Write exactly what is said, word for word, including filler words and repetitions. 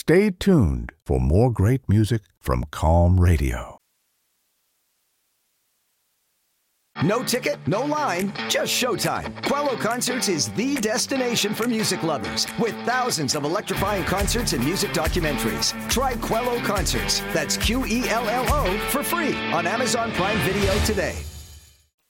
Stay tuned for more great music from Calm Radio. No ticket, no line, just showtime. Quello Concerts is the destination for music lovers with thousands of electrifying concerts and music documentaries. Try Quello Concerts, that's Q E L L O, for free on Amazon Prime Video today.